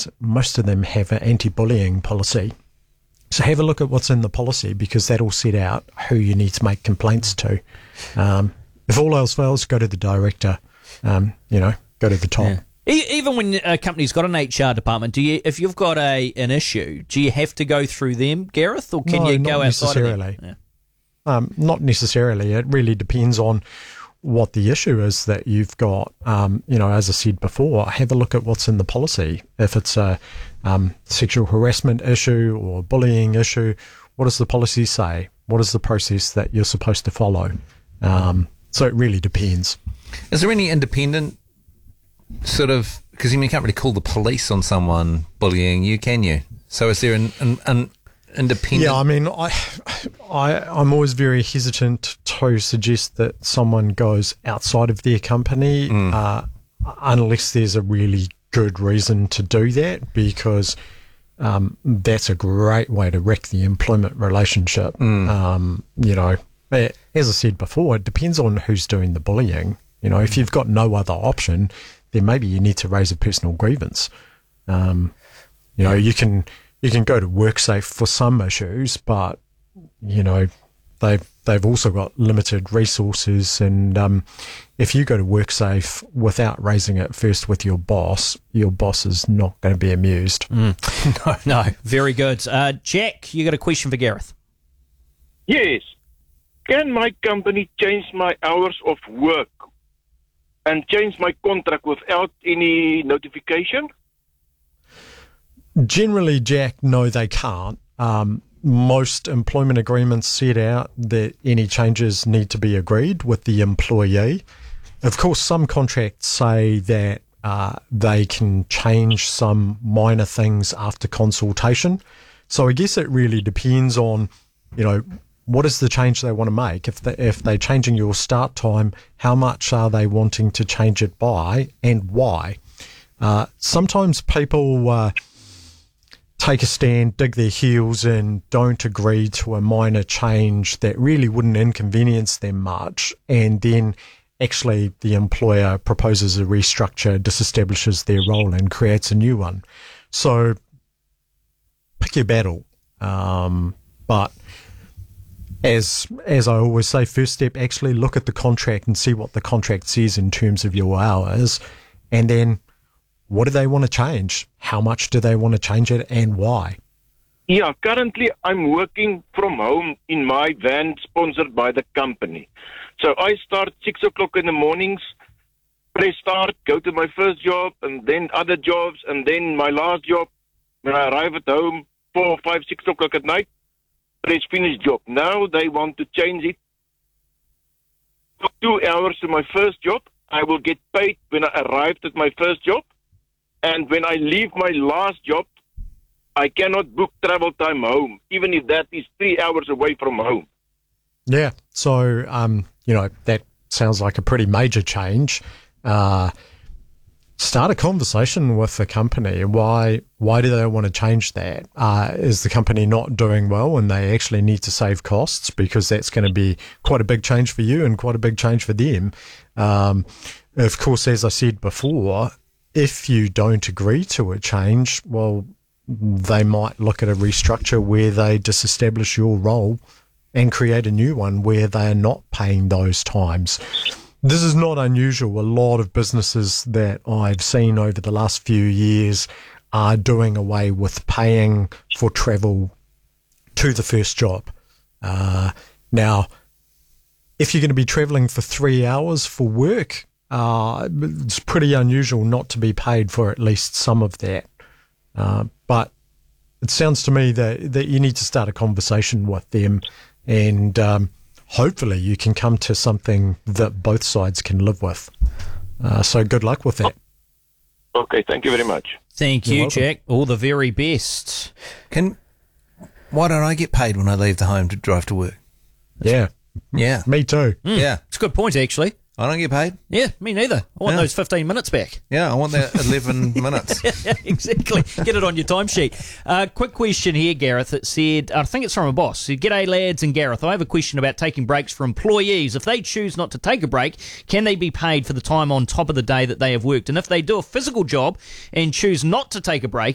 companies, most of them have an anti-bullying policy. So have a look at what's in the policy, because that'll set out who you need to make complaints to. If all else fails, go to the director, go to the top. Yeah. Even when a company's got an HR department, if you've got an issue, do you have to go through them, Gareth, or can you go outside of them? Not necessarily. It really depends on what the issue is that you've got. As I said before, have a look at what's in the policy. If it's a sexual harassment issue or bullying issue, what does the policy say? What is the process that you're supposed to follow? So it really depends. Is there any independent sort of, because you can't really call the police on someone bullying you, can you? So is there an independent? Yeah, I mean, I'm always very hesitant to suggest that someone goes outside of their company unless there's a really good reason to do that, because that's a great way to wreck the employment relationship. As I said before, it depends on who's doing the bullying. If you've got no other option, then maybe you need to raise a personal grievance. You can go to WorkSafe for some issues, but they've also got limited resources, and if you go to WorkSafe without raising it first with your boss is not going to be amused. No, very good. Jack, you got a question for Gareth? Yes. Can my company change my hours of work and change my contract without any notification? Generally, Jack, no, they can't. Most employment agreements set out that any changes need to be agreed with the employee. Of course, some contracts say that they can change some minor things after consultation. So I guess it really depends on, what is the change they want to make? If they're changing your start time, how much are they wanting to change it by, and why? Sometimes people take a stand, dig their heels in, don't agree to a minor change that really wouldn't inconvenience them much, and then actually the employer proposes a restructure, disestablishes their role, and creates a new one. So pick your battle. But as I always say, first step, actually look at the contract and see what the contract says in terms of your hours, and then what do they want to change? How much do they want to change it, and why? Yeah, currently I'm working from home in my van sponsored by the company. So I start 6 o'clock in the mornings, press start, go to my first job, and then other jobs, and then my last job. When I arrive at home, 4, 5, 6 o'clock at night, press finish job. Now they want to change it for 2 hours to my first job. I will get paid when I arrived at my first job. And when I leave my last job, I cannot book travel time home, even if that is 3 hours away from home. Yeah, so, that sounds like a pretty major change. Start a conversation with the company. Why do they want to change that? Is the company not doing well and they actually need to save costs? Because that's going to be quite a big change for you and quite a big change for them. Of course, as I said before, if you don't agree to a change, well, they might look at a restructure where they disestablish your role and create a new one where they are not paying those times. This is not unusual. A lot of businesses that I've seen over the last few years are doing away with paying for travel to the first job. Now, if you're going to be travelling for 3 hours for work, it's pretty unusual not to be paid for at least some of that. But it sounds to me that you need to start a conversation with them, and hopefully you can come to something that both sides can live with. So good luck with that. Okay, thank you very much. Thank you, Jack. All the very best. Why don't I get paid when I leave the home to drive to work? Yeah. Me too. Yeah. It's a good point, actually. I don't get paid. Yeah, me neither. I want those 15 minutes back. Yeah, I want that 11 minutes. Yeah, exactly. Get it on your timesheet. Quick question here, Gareth. It said, I think it's from a boss. Said, G'day, lads and Gareth. I have a question about taking breaks for employees. If they choose not to take a break, can they be paid for the time on top of the day that they have worked? And if they do a physical job and choose not to take a break,